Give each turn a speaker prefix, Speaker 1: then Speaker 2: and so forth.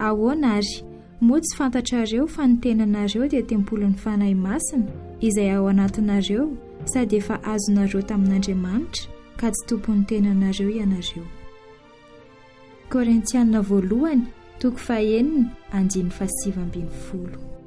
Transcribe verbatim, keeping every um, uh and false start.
Speaker 1: ahoana ary moa tsy fantatrareo fa ny tenanareo dia tempolon'ny fanahy masina izay ao anatinareo sady efa azonareo tamin'Andriamanitra ka tsy tompon'ny tenanareo ianareo. Korintianina voalohany toko fahaenina andiny fahasivy ambin'ny folo.